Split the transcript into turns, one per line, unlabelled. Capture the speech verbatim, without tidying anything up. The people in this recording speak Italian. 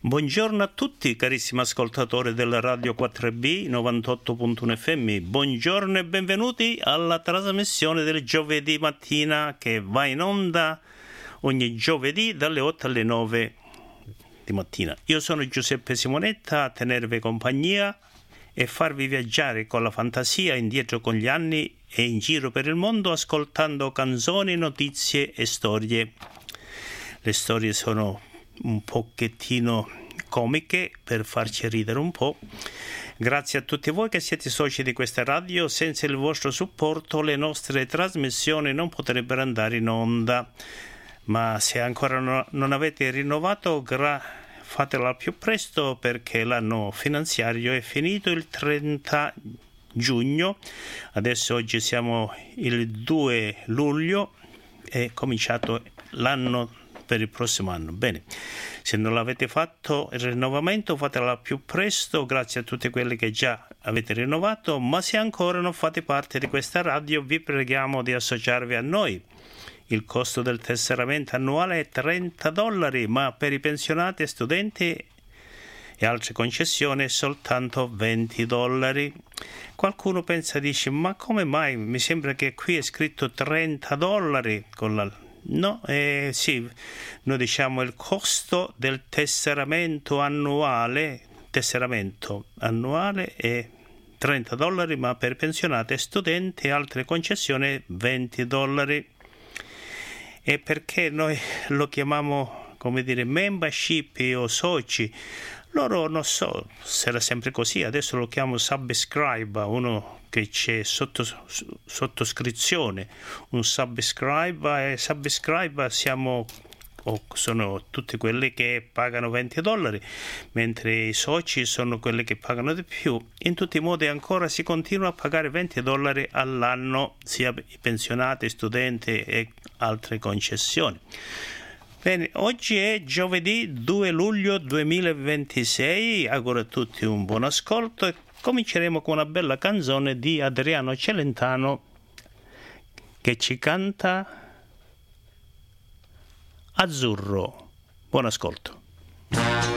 Buongiorno a tutti carissimi ascoltatori della Radio quattro B novantotto punto uno F M, buongiorno e benvenuti alla trasmissione del giovedì mattina che va in onda ogni giovedì dalle otto alle nove di mattina. Io sono Giuseppe Simonetta a tenervi compagnia e farvi viaggiare con la fantasia indietro con gli anni e in giro per il mondo ascoltando canzoni, notizie e storie. Le storie sono un pochettino comiche per farci ridere un po'. Grazie a tutti voi che siete soci di questa radio. Senza il vostro supporto le nostre trasmissioni non potrebbero andare in onda. Ma se ancora no, non avete rinnovato, gra- fatelo al più presto, perché l'anno finanziario è finito il trenta giugno. Adesso oggi siamo il due luglio, è cominciato l'anno per il prossimo anno. Bene, se non l'avete fatto il rinnovamento, fatelo al più presto. Grazie a tutti quelli che già avete rinnovato, ma se ancora non fate parte di questa radio vi preghiamo di associarvi a noi. Il costo del tesseramento annuale è trenta dollari, ma per i pensionati e studenti e altre concessioni è soltanto venti dollari. Qualcuno pensa, dice, ma come mai? Mi sembra che qui è scritto trenta dollari con la... No, eh, sì, noi diciamo il costo del tesseramento annuale, tesseramento annuale è trenta dollari, ma per pensionati e studenti e altre concessioni venti dollari. E perché noi lo chiamiamo, come dire, membership o soci? Loro non so se era sempre così, adesso lo chiamo subscribe, uno che c'è sotto, sottoscrizione, un subscribe e subscribe siamo, o sono tutti quelli che pagano venti dollari, mentre i soci sono quelli che pagano di più. In tutti i modi ancora si continua a pagare venti dollari all'anno, sia i pensionati, studenti e altre concessioni. Bene, oggi è giovedì due luglio duemilaventisei, auguro a tutti un buon ascolto e cominceremo con una bella canzone di Adriano Celentano che ci canta Azzurro. Buon ascolto.